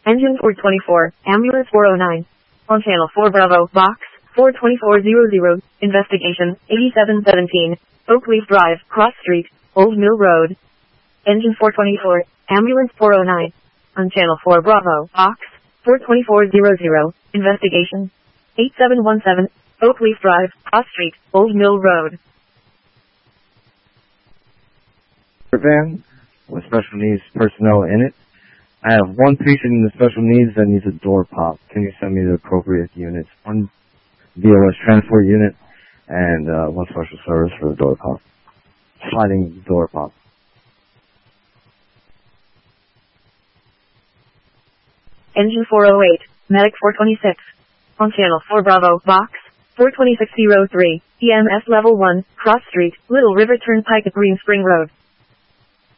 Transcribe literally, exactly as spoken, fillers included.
Engine four twenty-four, Ambulance four oh nine. On Channel four Bravo, Box four twenty-four hundred, Investigation eighty-seven seventeen, Oakleaf Drive, Cross Street, Old Mill Road. Engine four twenty-four, Ambulance four oh nine. On Channel four Bravo, Box four twenty-four hundred, Investigation eighty-seven seventeen, Oakleaf Drive, Cross Street, Old Mill Road. Van with special needs personnel in it. I have one patient in the special needs that needs a door pop. Can you send me the appropriate units? One B O S transport unit and uh, one special service for the door pop. Sliding door pop. Engine four oh eight, Medic four twenty-six. On Channel four Bravo, Box four twenty-six oh three, E M S Level one, Cross Street, Little River Turnpike at Green Spring Road.